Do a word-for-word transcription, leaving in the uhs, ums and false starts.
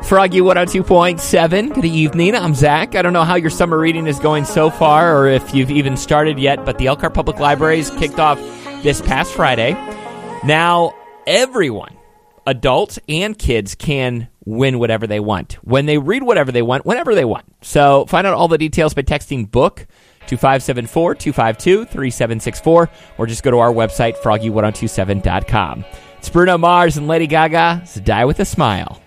Froggy one oh two point seven. Good evening. I'm Zach. I don't know how your summer reading is going so far or if you've even started yet, but the Elkhart Public Libraries kicked off this past Friday. Now, everyone, adults and kids, can win whatever they want when they read whatever they want, whenever they want. So find out all the details by texting BOOK to five seven four, two five two, three seven six four or just go to our website, froggy ten twenty-seven dot com. It's Bruno Mars and Lady Gaga. So Die With a Smile.